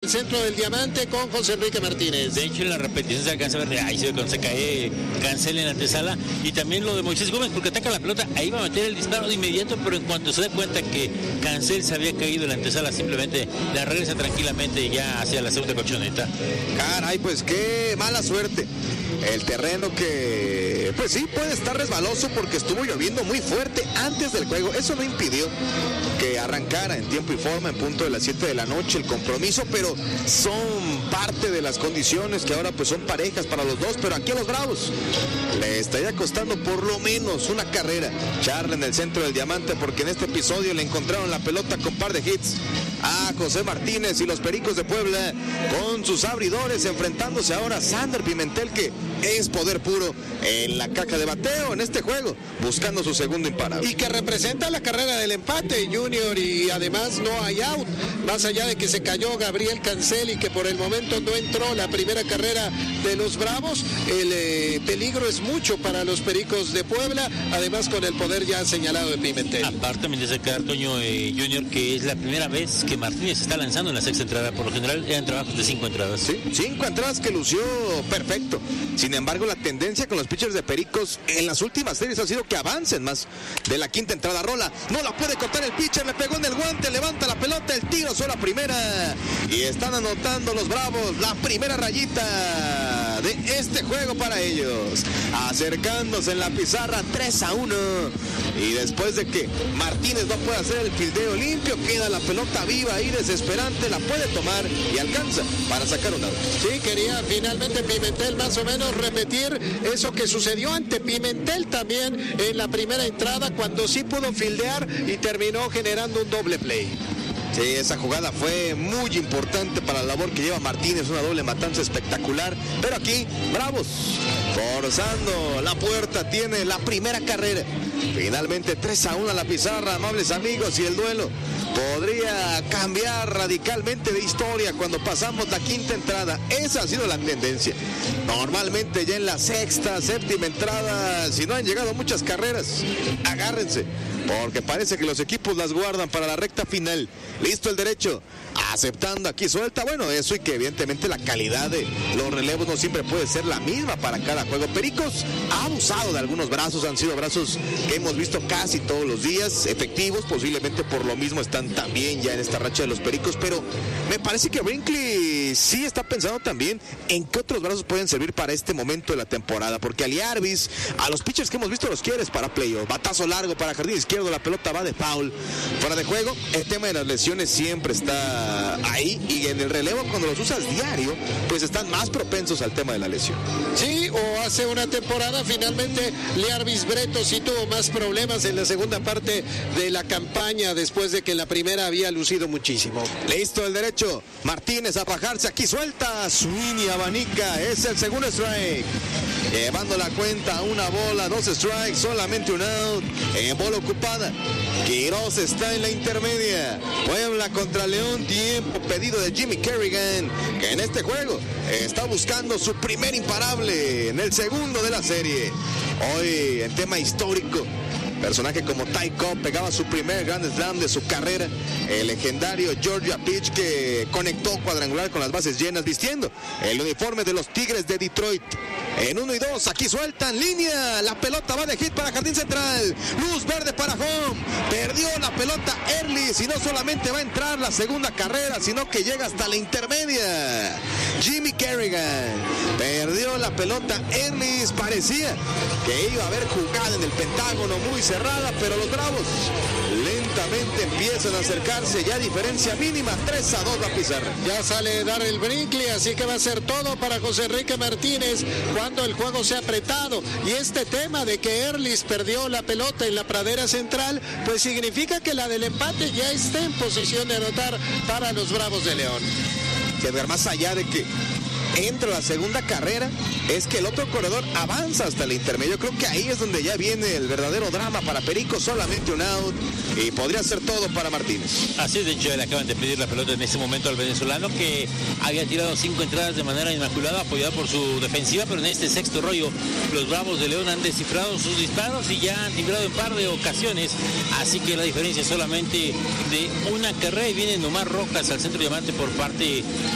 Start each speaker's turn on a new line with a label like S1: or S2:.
S1: centro del diamante con José Enrique Martínez.
S2: De hecho, en la repetición se alcanza a ver, ahí se ve cuando se cae Cancel en la antesala, y también lo de Moisés Gómez, porque ataca la pelota, ahí va a meter el disparo de inmediato, pero en cuanto se da cuenta que Cancel se había caído en la antesala, simplemente la regresa tranquilamente ya hacia la segunda colchoneta.
S3: Caray, pues qué mala suerte. El terreno que, pues sí, puede estar resbaloso porque estuvo lloviendo muy fuerte antes del juego. Eso no impidió que arrancara en tiempo y forma en punto de las 7 de la noche el compromiso, pero son parte de las condiciones que ahora pues son parejas para los dos, pero aquí a los Bravos le estaría costando por lo menos una carrera. Charla en el centro del diamante, porque en este episodio le encontraron la pelota con par de hits a José Martínez y los Pericos de Puebla con sus abridores, enfrentándose ahora a Sander Pimentel, que es poder puro en la caja de bateo en este juego, buscando su segundo imparable.
S1: Y que representa la carrera del empate, Junior, y además no hay out, más allá de que se cayó Gabriel Cancel y que por el momento no entró la primera carrera de los Bravos. El peligro es mucho para los Pericos de Puebla, además con el poder ya señalado de Pimentel.
S2: Aparte, también desde acá, Toño, Junior, que es la primera vez que Martínez está lanzando en la sexta entrada. Por lo general eran trabajos de 5 entradas.
S3: Sí, 5 entradas que lució perfecto. Sin embargo, la tendencia con los pitchers de Pericos en las últimas series ha sido que avancen más de la quinta entrada. Rola, no la puede cortar el pitcher, le pegó en el guante, levanta la pelota, el tiro sola primera, y están anotando los Bravos la primera rayita de este juego para ellos, acercándose en la pizarra 3-1, y después de que Martínez no puede hacer el fildeo limpio, queda la pelota viva y desesperante, la puede tomar y alcanza para sacar un out.
S1: Sí, quería finalmente Pimentel más o menos repetir eso que sucedió ante Pimentel también en la primera entrada, cuando sí pudo fildear y terminó generando un doble play.
S3: Sí, esa jugada fue muy importante para la labor que lleva Martínez, una doble matanza espectacular, pero aquí, Bravos, forzando la puerta, tiene la primera carrera. Finalmente 3-1 a la pizarra, amables amigos, y el duelo podría cambiar radicalmente de historia cuando pasamos la quinta entrada. Esa ha sido la tendencia. Normalmente ya en la sexta, séptima entrada, si no han llegado muchas carreras, agárrense, porque parece que los equipos las guardan para la recta final. Listo el derecho, aceptando aquí suelta. Bueno, eso, y que evidentemente la calidad de los relevos no siempre puede ser la misma para cada juego. Pericos ha abusado de algunos brazos, han sido brazos que hemos visto casi todos los días, efectivos, posiblemente por lo mismo están también ya en esta racha de los Pericos, pero me parece que Brinkley sí está pensando también en qué otros brazos pueden servir para este momento de la temporada, porque a Liarvis, a los pitchers que hemos visto los quieres para playoff, batazo largo para jardín izquierdo, la pelota va de foul, fuera de juego. El tema de las lesiones siempre está ahí, y en el relevo cuando los usas diario, pues están más propensos al tema de la lesión.
S1: Sí, o hace una temporada finalmente Liarvis Breto sí tuvo más problemas en la segunda parte de la campaña, después de que en la primera había lucido muchísimo.
S3: Listo el derecho, Martínez a bajarse, aquí suelta, swing y abanica, es el segundo strike, llevando la cuenta, una bola, 2 strikes, solamente un out, en bola ocupada. Quiroz está en la intermedia. Puebla contra León, tiempo pedido de Jimmy Kerrigan, que en este juego está buscando su primer imparable en el segundo de la serie. Hoy, en tema histórico, personaje como Ty Cobb pegaba su primer Grand Slam de su carrera, el legendario Georgia Peach, que conectó cuadrangular con las bases llenas vistiendo el uniforme de los Tigres de Detroit. En 1 y 2, aquí sueltan línea, la pelota va de hit para jardín central, luz verde para home, perdió la pelota Erlis, y no solamente va a entrar la segunda carrera, sino que llega hasta la intermedia. Jimmy Kerrigan perdió la pelota Erlis, parecía que iba a haber jugada en el Pentágono muy cerrada, pero los Bravos lentamente empiezan a acercarse, ya diferencia mínima, 3-2 la pizarra.
S1: Ya sale Darrell Brinkley, así que va a ser todo para José Enrique Martínez cuando el juego sea apretado, y este tema de que Erlis perdió la pelota en la pradera central, pues significa que la del empate ya está en posición de anotar para los Bravos de León.
S3: De ver, más allá de que entra la segunda carrera, es que el otro corredor avanza hasta el intermedio. Creo que ahí es donde ya viene el verdadero drama para Perico, solamente un out, y podría ser todo para Martínez.
S2: Así es, de hecho, le acaban de pedir la pelota en ese momento al venezolano, que había tirado 5 entradas de manera inmaculada, apoyado por su defensiva, pero en este sexto rollo los Bravos de León han descifrado sus disparos y ya han timbrado en par de ocasiones, así que la diferencia es solamente de una carrera, y viene Nomar Rojas al centro diamante por parte